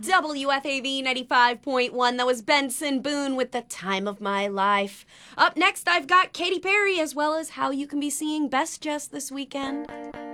WFAV 95.1. That was Benson Boone with The Time of My Life. Up next, I've got Katy Perry, as well as how you can be seeing Best Jess this weekend.